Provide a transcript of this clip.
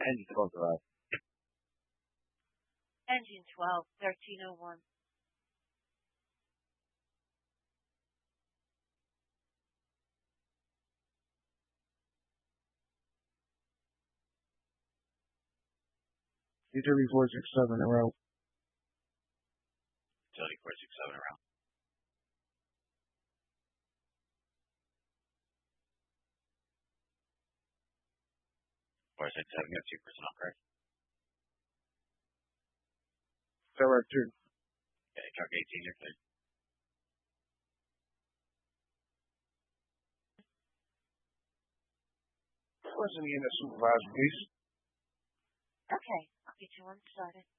Engine 12 arrived. Engine 12, 1301. Utility 467 en route. Utility 467 en route. 467, you have 2 personnel, correct? Director. Okay, truck 18, you're clear. What's the unit supervisor, please? Okay, I'll get you one started.